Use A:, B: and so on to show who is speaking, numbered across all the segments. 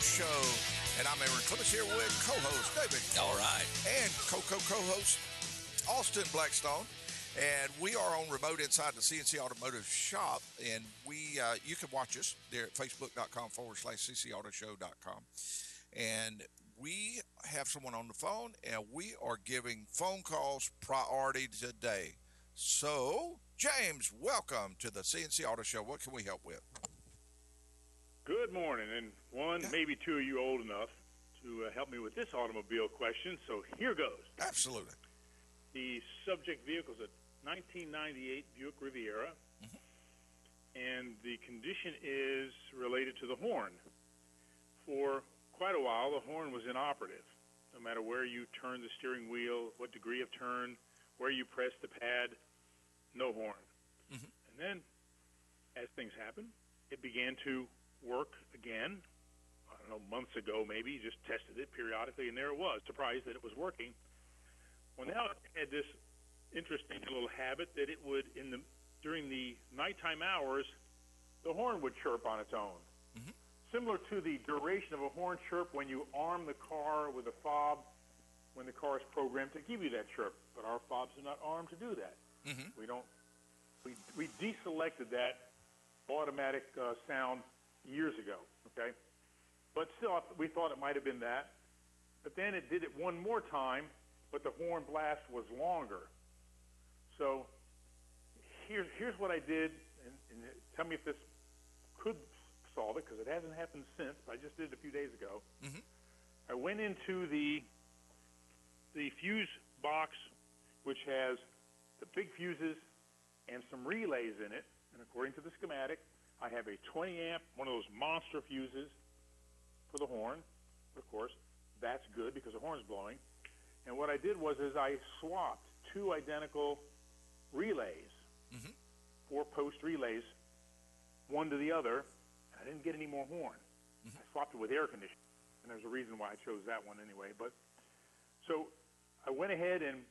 A: Show. And I'm Aaron Clemens here with co-host David.
B: All right.
A: And co-host Austin Blackstone. And we are on remote inside the CNC Automotive Shop. And you can watch us there at facebook.com/ccautoshow.com. And we have someone on the phone, and we are giving phone calls priority today. So, James, welcome to the CNC Auto Show. What can we help with?
C: Good morning, and maybe two of you old enough to help me with this automobile question, so here goes.
A: Absolutely.
C: The subject vehicle is a 1998 Buick Riviera, and the condition is related to the horn. For quite a while, the horn was inoperative. No matter where you turn the steering wheel, what degree of turn, where you press the pad, no horn. And then, as things happen, it began to work again. I don't know, months ago maybe, just tested it periodically, and there it was, surprised that it was working. Well, now it had this interesting little habit that it would, during the nighttime hours, the horn would chirp on its own. Similar to the duration of a horn chirp when you arm the car with a fob when the car is programmed to give you that chirp. But our fobs are not armed to do that. We deselected that automatic sound years ago, okay? But still, we thought it might have been that. But then it did it one more time, but the horn blast was longer. So here's what I did, and tell me if this could solve it, because it hasn't happened since, but I just did it a few days ago. I went into the fuse box, which has the big fuses and some relays in it, and according to the schematic, I have a 20 amp, one of those monster fuses for the horn. Of course, that's good because the horn's blowing. And what I did was I swapped two identical relays, 4-post relays, one to the other. I didn't get any more horn. I swapped it with air conditioning, and there's a reason why I chose that one anyway. But so I went ahead and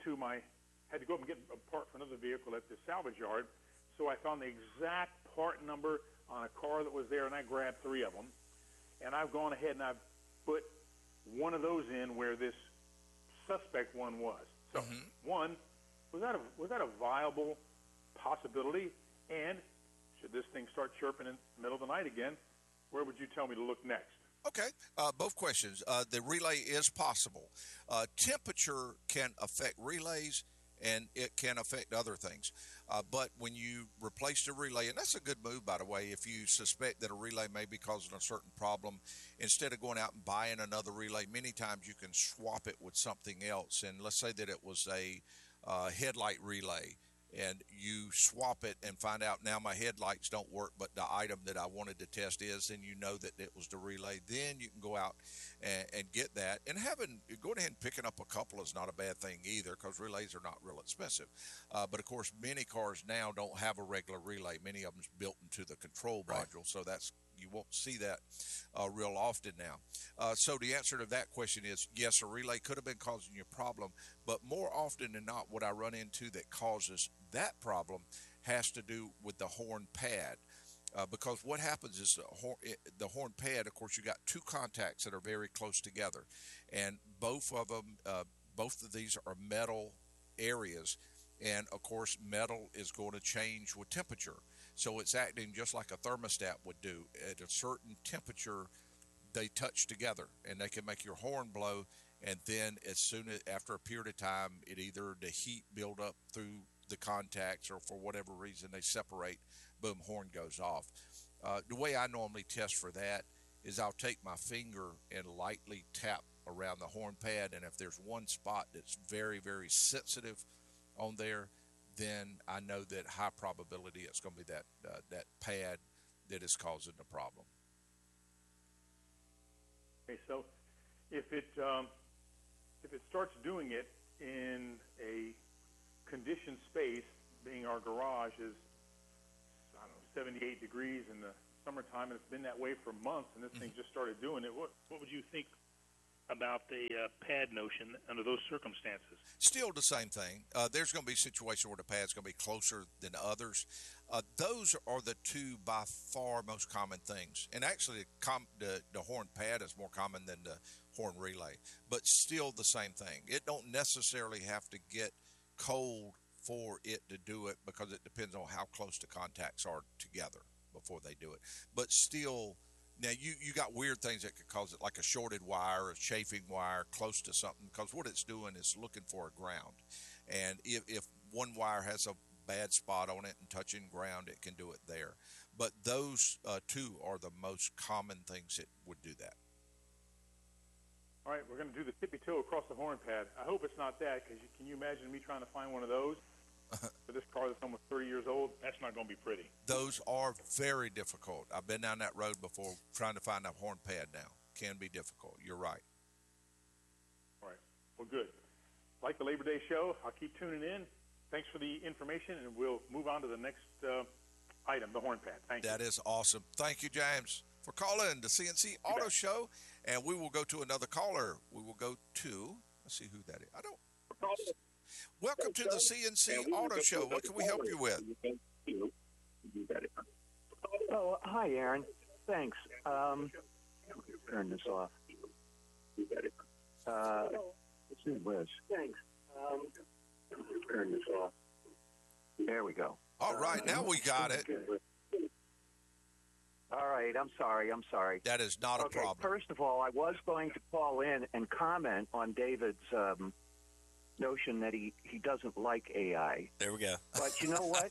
C: had to go up and get a part for another vehicle at the salvage yard. So I found the exact part number on a car that was there, and I grabbed 3 of them. And I've gone ahead and I've put one of those in where this suspect one was. So one, was that a viable possibility? And should this thing start chirping in the middle of the night again, where would you tell me to look next?
A: Okay, both questions. The relay is possible. Temperature can affect relays, and it can affect other things. But when you replace the relay, and that's a good move, by the way, if you suspect that a relay may be causing a certain problem, instead of going out and buying another relay, many times you can swap it with something else. And let's say that it was a headlight relay, and you swap it and find out now my headlights don't work, but the item that I wanted to test is, and you know that it was the relay. Then you can go out and get that. And going ahead and picking up a couple is not a bad thing either, because relays are not real expensive. But of course, many cars now don't have a regular relay. Many of them's built into the control module, so you won't see that real often now. So the answer to that question is yes, a relay could have been causing you a problem, but more often than not, what I run into that causes that problem has to do with the horn pad. Because what happens is the horn pad, of course, you got 2 contacts that are very close together, and both of these are metal areas, and of course, metal is going to change with temperature. So it's acting just like a thermostat would do. At a certain temperature, they touch together, and they can make your horn blow. And then after a period of time, the heat build up through the contacts, or for whatever reason they separate, boom, horn goes off. The way I normally test for that is I'll take my finger and lightly tap around the horn pad, and if there's one spot that's very, very sensitive on there, then I know that high probability it's going to be that pad that is causing the problem.
C: Okay, so if it starts doing it in a conditioned space, being our garage is, 78 degrees in the summertime, and it's been that way for months, and this thing just started doing it, what would you think about the pad notion under those circumstances?
A: Still the same thing. There's going to be situations where the pad's going to be closer than others. Those are the two by far most common things. And actually, the horn pad is more common than the horn relay, but still the same thing. It don't necessarily have to get cold for it to do it, because it depends on how close the contacts are together before they do it. But still, now you got weird things that could cause it, like a shorted wire, a chafing wire close to something, because what it's doing is looking for a ground. And if one wire has a bad spot on it and touching ground, it can do it there. But those two are the most common things that would do that.
C: All right, we're going to do the tippy toe across the horn pad. I hope it's not that, because can you imagine me trying to find one of those for this car that's almost 30 years old? That's not going to be pretty.
A: Those are very difficult. I've been down that road before trying to find a horn pad now. Can be difficult. You're right.
C: All right. Well, good. Like the Labor Day show, I'll keep tuning in. Thanks for the information, and we'll move on to the next item, the horn pad. Thank you.
A: That is awesome. Thank you, James, for calling the CNC Auto Show. And we will go to another caller. We will go to, let's see who that is. I don't. Welcome to the CNC Auto Show. What can we help you with?
B: Oh, hi, Aaron. Thanks. Turn this off. This is Liz. Thanks. Turn this off. There we go.
A: All right, now we got it.
B: All right, I'm sorry.
A: That is not a problem.
B: First of all, I was going to call in and comment on David's notion that he doesn't like AI.
D: There we go.
B: But you know what?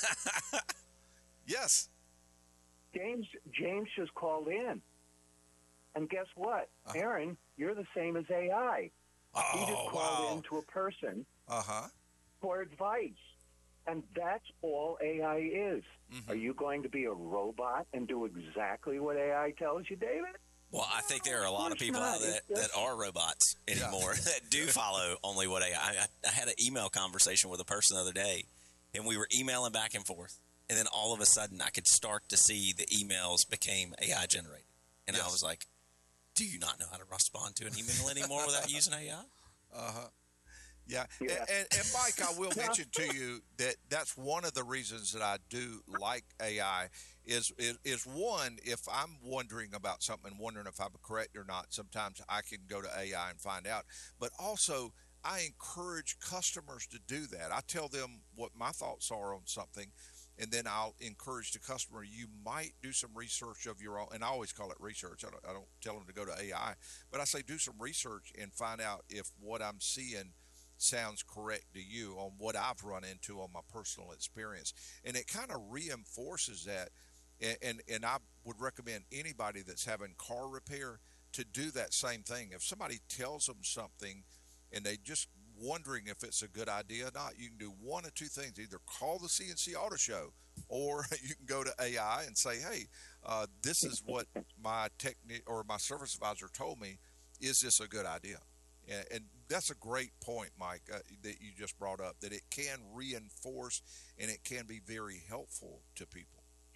A: Yes.
B: James just called in. And guess what? Aaron, you're the same as AI. He just called in to a person for advice. And that's all AI is. Mm-hmm. Are you going to be a robot and do exactly what AI tells you, David?
D: Well, I think there are a lot of people out there that are robots anymore that do follow only what AI. I had an email conversation with a person the other day, and we were emailing back and forth. And then all of a sudden, I could start to see the emails became AI generated. And I was like, do you not know how to respond to an email anymore without using AI?
A: Yeah. And Mike, I will mention to you that that's one of the reasons that I do like AI is one, if I'm wondering about something, wondering if I'm correct or not, sometimes I can go to AI and find out. But also, I encourage customers to do that. I tell them what my thoughts are on something, and then I'll encourage the customer, you might do some research of your own, and I always call it research. I don't tell them to go to AI, but I say do some research and find out if what I'm seeing sounds correct to you on what I've run into on my personal experience. And it kind of reinforces that. And I would recommend anybody that's having car repair to do that same thing. If somebody tells them something and they just wondering if it's a good idea or not, you can do one of two things. Either call the CNC Auto Show, or you can go to AI and say, hey, this is what my my service advisor told me. Is this a good idea? And that's a great point, Mike, that you just brought up, that it can reinforce and it can be very helpful to people.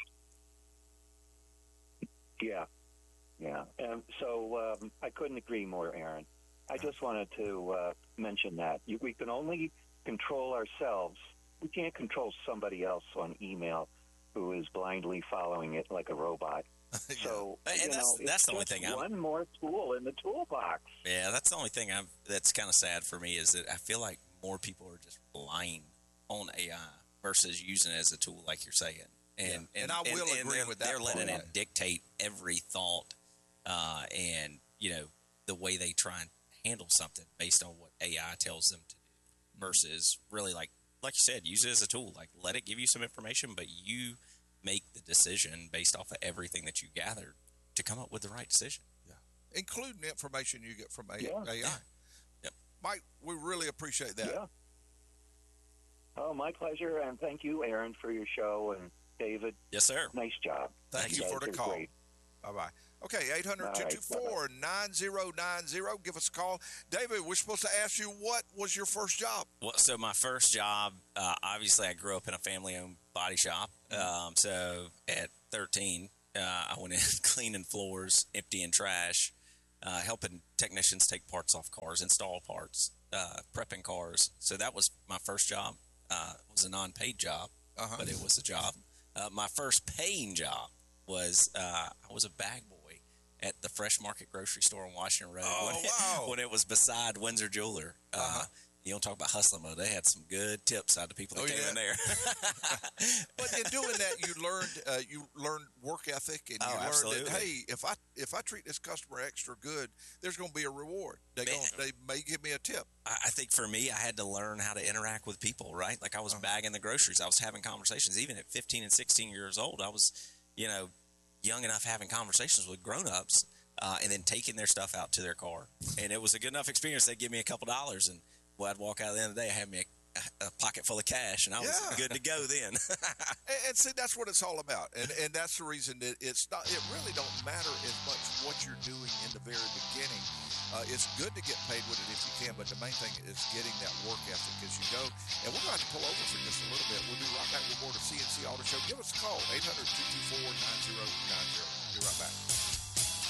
B: Yeah. So I couldn't agree more, Aaron. I just wanted to mention that. We can only control ourselves. We can't control somebody else on email who is blindly following it like a robot. So,
D: and that's the only thing.
B: One more tool in the toolbox.
D: Yeah, that's the only thing that's kind of sad for me is that I feel like more people are just relying on AI versus using it as a tool, like you're saying. And
A: I will agree with that.
D: They're letting it dictate every thought, and the way they try and handle something based on what AI tells them to do, versus really like you said, use it as a tool. Like, let it give you some information, but you make the decision based off of everything that you gathered to come up with the right decision.
A: Yeah, including the information you get from AI.
D: Yeah. Yep.
A: Mike, we really appreciate that.
B: Yeah. Oh, my pleasure, and thank you, Aaron, for your show, and David.
D: Yes, sir.
B: Nice job.
A: Thank you for the call.
B: Great.
A: Bye-bye. Okay, 800-224-9090. Give us a call. David, we're supposed to ask you, what was your first job?
D: Well, so my first job, obviously I grew up in a family-owned body shop. So at 13, I went in cleaning floors, emptying trash, helping technicians take parts off cars, install parts, prepping cars. So that was my first job. It was a non-paid job, but it was a job. My first paying job was I was a bag boy at the Fresh Market grocery store on Washington Road when it was beside Windsor Jeweler. You don't talk about hustling mode. They had some good tips out of the people that came in there.
A: But in doing that, you learned work ethic, and you learned
D: absolutely.
A: that, hey, if I treat this customer extra good, there's going to be a reward. They may give me a tip.
D: I think for me, I had to learn how to interact with people, right? Like I was bagging the groceries. I was having conversations. Even at 15 and 16 years old, I was, young enough having conversations with grown-ups and then taking their stuff out to their car. And it was a good enough experience. They'd give me a couple dollars, and I'd walk out at the end of the day, I had me a pocket full of cash, and I was good to go then.
A: and see, that's what it's all about. And that's the reason that it really don't matter as much what you're doing in the very beginning. It's good to get paid with it if you can, but the main thing is getting that work ethic as you go. And we're going to have to pull over for just a little bit. We'll be right back with more of CNC Auto Show. Give us a call, 800-224-9090. Be right back.